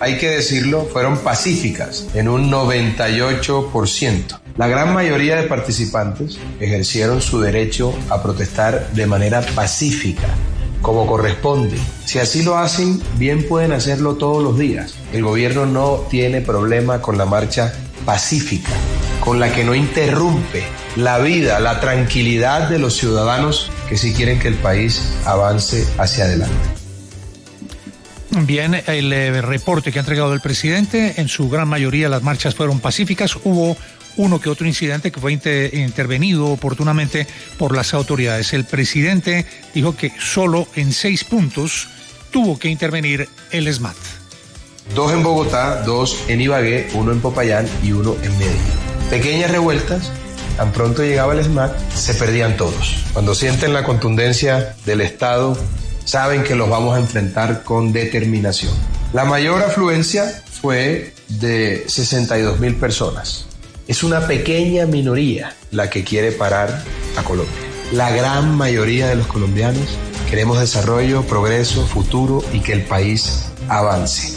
hay que decirlo, fueron pacíficas en un 98%. La gran mayoría de participantes ejercieron su derecho a protestar de manera pacífica, como corresponde. Si así lo hacen, bien pueden hacerlo todos los días. El gobierno no tiene problema con la marcha pacífica, con la que no interrumpe la vida, la tranquilidad de los ciudadanos que sí quieren que el país avance hacia adelante. Bien, el reporte que ha entregado el presidente, en su gran mayoría las marchas fueron pacíficas. Hubo uno que otro incidente que fue intervenido oportunamente por las autoridades. El presidente dijo que solo en 6 puntos tuvo que intervenir el SMAT. 2 en Bogotá, 2 en Ibagué, 1 en Popayán y 1 en Medellín. Pequeñas revueltas, tan pronto llegaba el SMAT, se perdían todos. Cuando sienten la contundencia del Estado, saben que los vamos a enfrentar con determinación. La mayor afluencia fue de 62.000 personas. Es una pequeña minoría la que quiere parar a Colombia. La gran mayoría de los colombianos queremos desarrollo, progreso, futuro y que el país avance.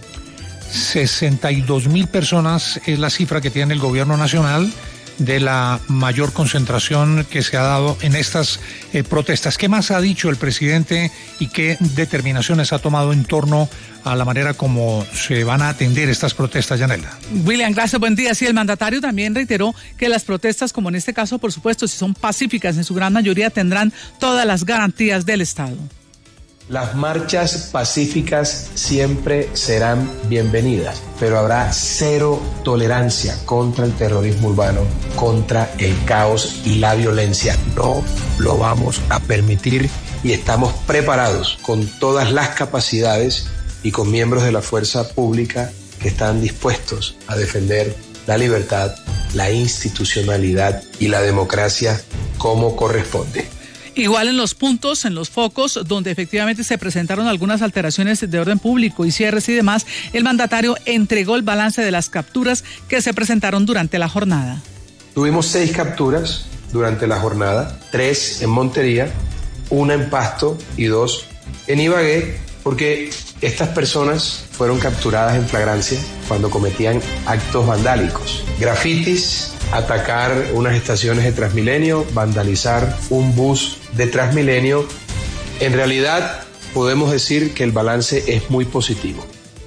62.000 personas es la cifra que tiene el gobierno nacional de la mayor concentración que se ha dado en estas protestas. ¿Qué más ha dicho el presidente y qué determinaciones ha tomado en torno a la manera como se van a atender estas protestas, Yanela? William, gracias, buen día. Sí, el mandatario también reiteró que las protestas, como en este caso, por supuesto, si son pacíficas en su gran mayoría, tendrán todas las garantías del Estado. Las marchas pacíficas siempre serán bienvenidas, pero habrá cero tolerancia contra el terrorismo urbano, contra el caos y la violencia. No lo vamos a permitir y estamos preparados con todas las capacidades y con miembros de la fuerza pública que están dispuestos a defender la libertad, la institucionalidad y la democracia como corresponde. Igual en los puntos, en los focos, donde efectivamente se presentaron algunas alteraciones de orden público y cierres y demás, el mandatario entregó el balance de las capturas que se presentaron durante la jornada. Tuvimos 6 capturas durante la jornada, 3 en Montería, 1 en Pasto y 2 en Ibagué, porque estas personas fueron capturadas en flagrancia cuando cometían actos vandálicos, grafitis, atacar unas estaciones de Transmilenio, vandalizar un bus de Transmilenio. En realidad podemos decir que el balance es muy positivo.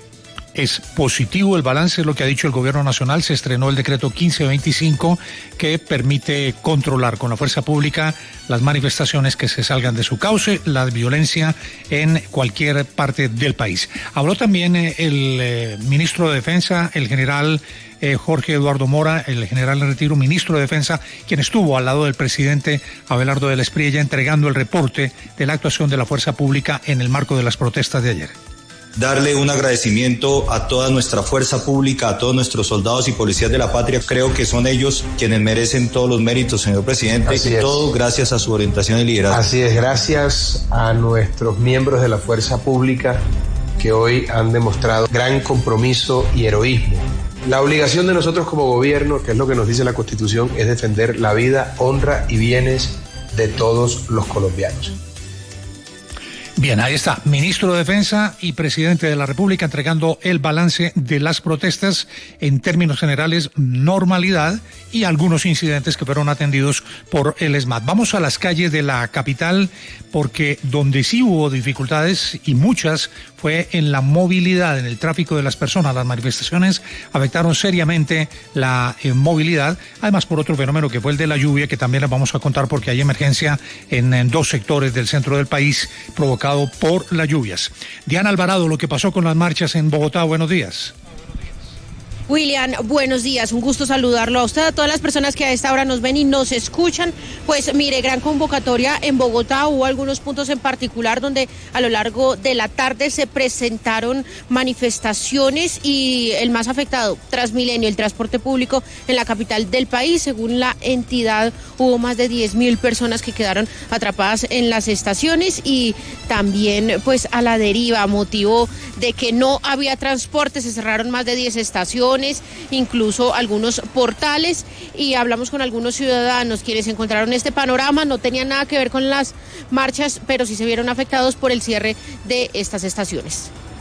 Es positivo el balance, es lo que ha dicho el gobierno nacional. Se estrenó el decreto 1525 que permite controlar con la fuerza pública las manifestaciones que se salgan de su cauce, la violencia en cualquier parte del país. Habló también el ministro de Defensa, el general Jorge Eduardo Mora, el general en retiro, ministro de Defensa, quien estuvo al lado del presidente Abelardo del Espriella entregando el reporte de la actuación de la fuerza pública en el marco de las protestas de ayer. Darle un agradecimiento a toda nuestra fuerza pública, a todos nuestros soldados y policías de la patria. Creo que son ellos quienes merecen todos los méritos, señor presidente, y todo gracias a su orientación y liderazgo. Así es, gracias a nuestros miembros de la fuerza pública que hoy han demostrado gran compromiso y heroísmo. La obligación de nosotros como gobierno, que es lo que nos dice la Constitución, es defender la vida, honra y bienes de todos los colombianos. Bien, ahí está, ministro de Defensa y presidente de la República entregando el balance de las protestas. En términos generales, normalidad y algunos incidentes que fueron atendidos por el SMAT. Vamos a las calles de la capital porque donde sí hubo dificultades y muchas fue en la movilidad, en el tráfico de las personas. Las manifestaciones afectaron seriamente la movilidad, además por otro fenómeno que fue el de la lluvia, que también les vamos a contar porque hay emergencia en 2 sectores del centro del país provocado por las lluvias. Diana Alvarado, lo que pasó con las marchas en Bogotá, buenos días. William, buenos días, un gusto saludarlo a usted, a todas las personas que a esta hora nos ven y nos escuchan. Pues mire, gran convocatoria en Bogotá, hubo algunos puntos en particular donde a lo largo de la tarde se presentaron manifestaciones y el más afectado, Transmilenio, el transporte público en la capital del país. Según la entidad, hubo más de 10.000 personas que quedaron atrapadas en las estaciones y también pues a la deriva, motivo de que no había transporte, se cerraron más de 10 estaciones, incluso algunos portales, y hablamos con algunos ciudadanos quienes encontraron este panorama. No tenían nada que ver con las marchas, pero sí se vieron afectados por el cierre de estas estaciones.